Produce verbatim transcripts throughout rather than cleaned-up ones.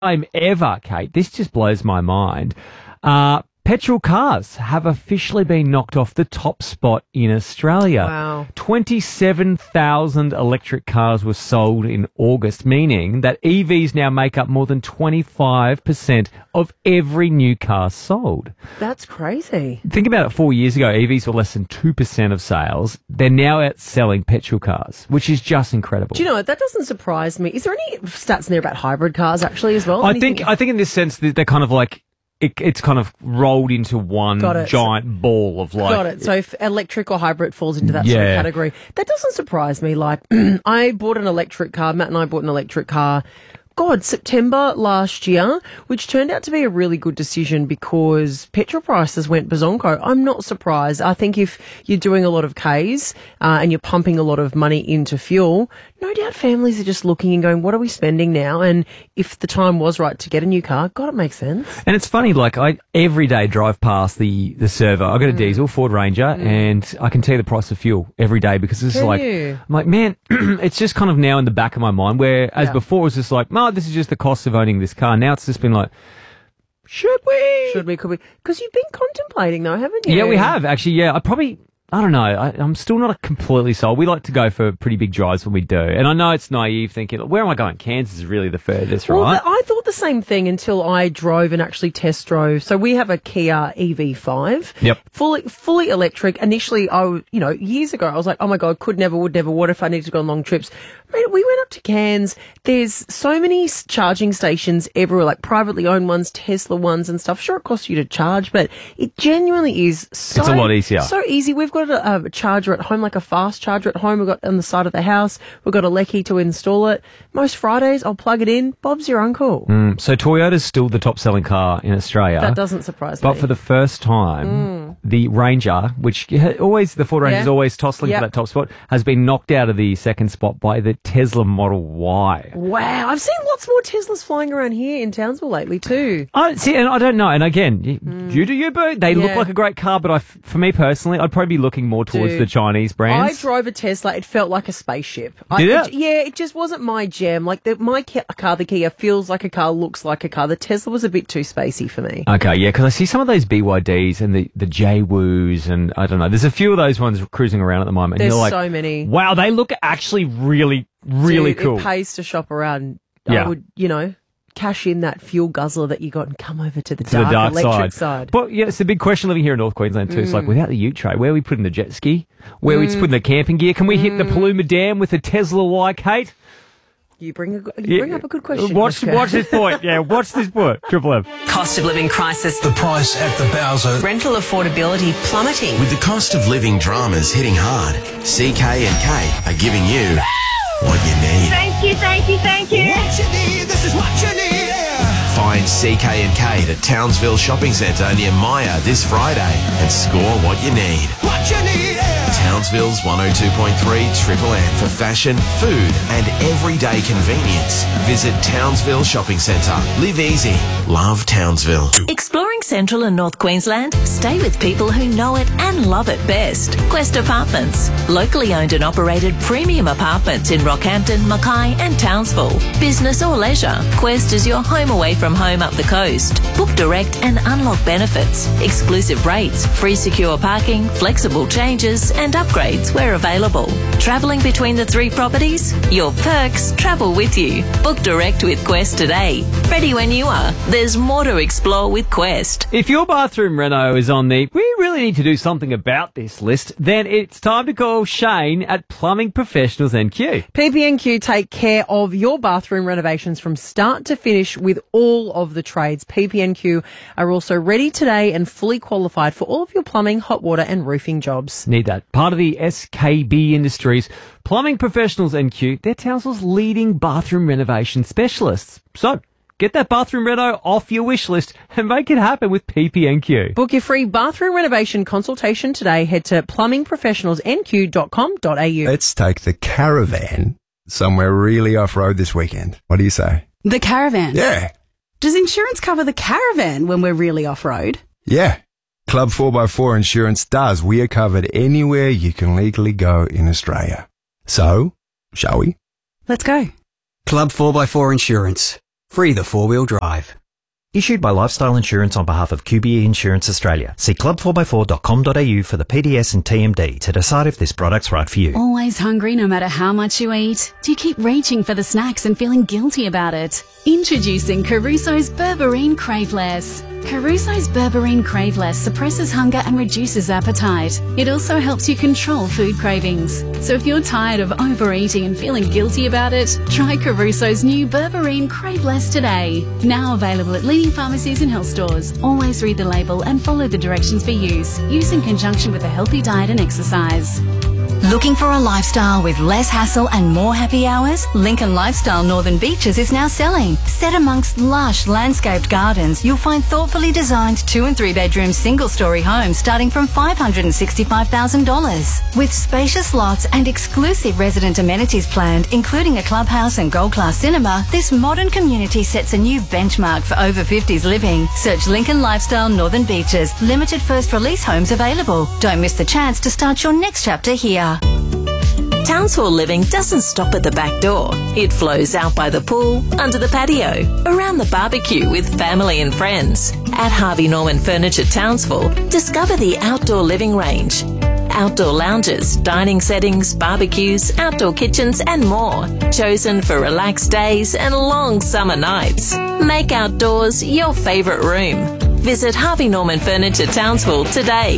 time ever, Kate, this just blows my mind. Uh, petrol cars have officially been knocked off the top spot in Australia. Wow. twenty-seven thousand electric cars were sold in August, meaning that E Vs now make up more than twenty-five percent of every new car sold. That's crazy. Think about it, four years ago, E Vs were less than two percent of sales. They're now outselling petrol cars, which is just incredible. Do you know what? That doesn't surprise me. Is there any stats in there about hybrid cars actually as well? I Anything? think I think in this sense that they're kind of like, it, it's kind of rolled into one giant ball of like... Got it. So if electric or hybrid falls into that yeah. sort of category, that doesn't surprise me. Like, I bought an electric car, Matt and I bought an electric car, God, September last year, which turned out to be a really good decision because petrol prices went bazonko. I'm not surprised. I think if you're doing a lot of Ks uh, and you're pumping a lot of money into fuel, no doubt families are just looking and going, what are we spending now? And if the time was right to get a new car, God, it makes sense. And it's funny, like I every day drive past the, the servo. I got a mm. diesel, Ford Ranger, mm. and I can tell you the price of fuel every day because it's can like, you? I'm like, man, it's just kind of now in the back of my mind where as yeah. before it was just like, no, this is just the cost of owning this car. Now it's just been like, should we? Should we? Could we? Because you've been contemplating though, haven't you? Yeah, we have actually. Yeah, I probably, I don't know. I, I'm still not completely sold. We like to go for pretty big drives when we do. And I know it's naive thinking, where am I going? Kansas is really the furthest, right? Well, I thought the same thing until I drove and actually test drove. So we have a Kia E V five. Yep. Fully, fully electric. Initially, I, you know, years ago, I was like, oh my God, could never, would never. What if I need to go on long trips? Mate, we went up to Cairns. There's so many charging stations everywhere, like privately owned ones, Tesla ones and stuff. Sure, it costs you to charge, but it genuinely is so... It's a lot easier. So easy. We've got a, a charger at home, like a fast charger at home. We've got on the side of the house. We've got a Lecky to install it. Most Fridays, I'll plug it in. Bob's your uncle. Mm, so Toyota's still the top-selling car in Australia. That doesn't surprise but me. But for the first time, mm. the Ranger, which always, the Ford Ranger is yeah. always tossing yep. for that top spot, has been knocked out of the second spot by the Tesla Model Y. Wow, I've seen lots more Teslas flying around here in Townsville lately too. I see, and I don't know. And again, you, mm. you do you, boo. They yeah. look like a great car, but I, for me personally, I'd probably be looking more towards Dude, the Chinese brands. I drove a Tesla. It felt like a spaceship. Did I, it? Yeah, it just wasn't my jam. Like the, my car, the Kia, feels like a car, looks like a car. The Tesla was a bit too spacey for me. Okay, yeah, because I see some of those B Y Ds and the the J-Woos, and I don't know. There's a few of those ones cruising around at the moment. There's and you're like, so many. Wow, they look actually really. Really Dude, cool. It pays to shop around. Yeah. I would, you know, cash in that fuel guzzler that you got and come over to the, to dark, the dark electric side. side. But yeah, it's a big question living here in North Queensland too. Mm. It's like, without the ute tray, where are we putting the jet ski? Where are we Mm. putting the camping gear? Can we mm. hit the Paluma Dam with a Tesla Y, Kate? You bring a, you bring yeah. up a good question. Watch, watch this point. Yeah, watch this point. Triple M. Cost of living crisis. The price at the Bowser. Rental affordability plummeting. With the cost of living dramas hitting hard, C K and K are giving you what you need. Thank you, thank you, thank you. What you need, this is what you need. Yeah. Find C K and Kate at Townsville Shopping Centre near Maya this Friday and score what you need. What you need. Yeah. Townsville's one oh two point three Triple M for fashion, food and everyday convenience. Visit Townsville Shopping Centre. Live easy. Love Townsville. Exploring Central and North Queensland? Stay with people who know it and love it best. Quest Apartments. Locally owned and operated premium apartments in Rockhampton, Mackay and Townsville. Business or leisure, Quest is your home away from home up the coast. Book direct and unlock benefits. Exclusive rates, free secure parking, flexible changes and upgrades where available. Travelling between the three properties? Your perks travel with you. Book direct with Quest today. Ready when you are. There's more to explore with Quest. If your bathroom reno is on the we really need to do something about this list, then it's time to call Shane at Plumbing Professionals N Q. P P N Q take care of your bathroom renovations from start to finish with all of the trades. P P N Q are also ready today and fully qualified for all of your plumbing, hot water and roofing jobs. Need that. Part of the S K B Industries. Plumbing Professionals N Q, they're Townsville's leading bathroom renovation specialists. So, get that bathroom reno off your wish list and make it happen with P P N Q. Book your free bathroom renovation consultation today. Head to plumbing professionals n q dot com dot a u. Let's take the caravan somewhere really off-road this weekend. What do you say? The caravan? Yeah. Does insurance cover the caravan when we're really off-road? Yeah. Club four by four Insurance does. We are covered anywhere you can legally go in Australia. So, shall we? Let's go. Club four by four Insurance. Free the four-wheel drive. Issued by Lifestyle Insurance on behalf of Q B E Insurance Australia. See club four by four dot com dot a u for the P D S and T M D to decide if this product's right for you. Always hungry no matter how much you eat? Do you keep reaching for the snacks and feeling guilty about it? Introducing Caruso's Berberine Craveless. Caruso's Berberine Craveless suppresses hunger and reduces appetite. It also helps you control food cravings. So if you're tired of overeating and feeling guilty about it, try Caruso's new Berberine Craveless today. Now available at leading pharmacies and health stores. Always read the label and follow the directions for use. Use in conjunction with a healthy diet and exercise. Looking for a lifestyle with less hassle and more happy hours? Lincoln Lifestyle Northern Beaches is now selling. Set amongst lush landscaped gardens, you'll find thoughtfully designed two and three bedroom single story homes starting from five hundred sixty-five thousand dollars. With spacious lots and exclusive resident amenities planned, including a clubhouse and gold class cinema, this modern community sets a new benchmark for over fifties living. Search Lincoln Lifestyle Northern Beaches. Limited first release homes available. Don't miss the chance to start your next chapter here. Townsville living doesn't stop at the back door. It flows out by the pool, under the patio, around the barbecue with family and friends. At Harvey Norman Furniture Townsville, discover the outdoor living range. Outdoor lounges, dining settings, barbecues, outdoor kitchens and more. Chosen for relaxed days and long summer nights. Make outdoors your favourite room. Visit Harvey Norman Furniture Townsville today.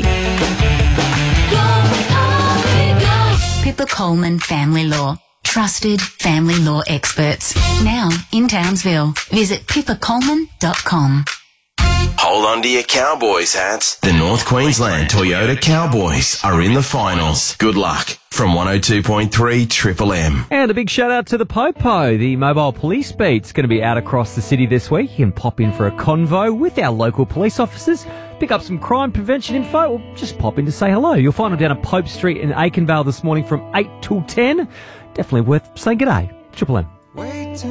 Pippa Coleman Family Law. Trusted family law experts. Now in Townsville. Visit pippa coleman dot com. Hold on to your Cowboys hats. The North Queensland Toyota Cowboys are in the finals. Good luck. From one oh two point three Triple M. And a big shout out to the Popo. The mobile police beat's going to be out across the city this week. You can pop in for a convo with our local police officers, pick up some crime prevention info, or just pop in to say hello. You'll find them down at Pope Street in Aikenvale this morning from eight till ten. Definitely worth saying g'day. Triple M.